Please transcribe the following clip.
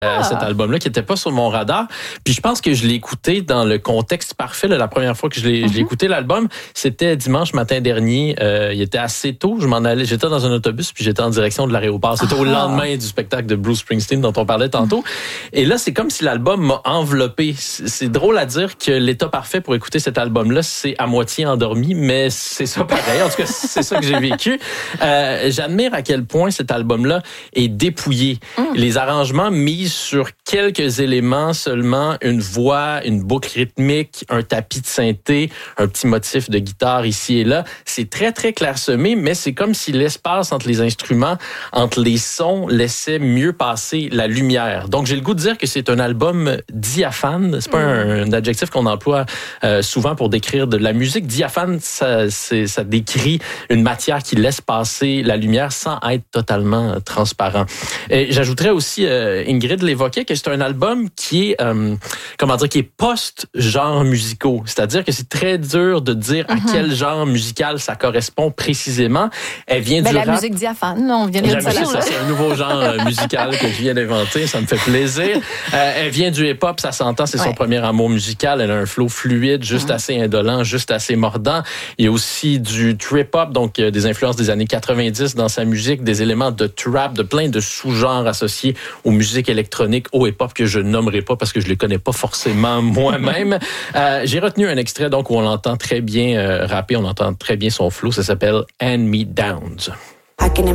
cet album-là qui était pas sur mon radar. Puis je pense que je l'ai écouté dans le contexte parfait. Là, la première fois que je l'ai écouté l'album, c'était dimanche matin dernier. Il était assez tôt. Je m'en allais. J'étais dans un autobus puis j'étais en direction de l'aéroport. C'était au lendemain du spectacle de Bruce Springsteen dont on parlait tantôt. Et là, c'est comme si l'album m'a enveloppé. C'est drôle à dire que l'état parfait pour écouter cet album-là, c'est à moitié endormi, mais c'est ça pareil. En tout cas, c'est ça que j'ai vécu. J'admire à quel point cet album-là est dépouillé. Les arrangements misent sur quelques éléments seulement, une voix, une boucle rythmique, un tapis de synthé, un petit motif de guitare ici et là. C'est très, très clairsemé, mais c'est comme si l'espace entre les instruments, entre les sons, laissait mieux passer la lumière. Donc, j'ai le goût de dire que c'est un album diaphane. C'est pas un adjectif qu'on emploie souvent pour décrire de la musique. Diaphane, ça décrit une matière qui laisse passer la lumière sans être totalement transparent. Et j'ajouterais aussi, Ingrid l'évoquait, que c'est un album qui est, qui est post-genre musicaux. C'est-à-dire que c'est très dur de dire à quel genre musical ça correspond précisément. Elle vient du la rap. Musique diaphane, on vient de dire ça. C'est un nouveau genre musical que je viens d'inventer. Ça me fait plaisir. Elle vient du hip-hop, ça s'entend, c'est son premier amour musical. Elle a un flow fluide, juste assez indolent, juste assez mordant. Il y a aussi du trip-hop, donc des influences des années 90 dans sa musique, des éléments de trap, de plein de sous-genres associés aux musiques électroniques, au hip-hop que je nommerai pas parce que je les connais pas forcément moi-même. J'ai retenu un extrait donc où on l'entend très bien rapper, on entend très bien son flow. Ça s'appelle Hand Me Downs.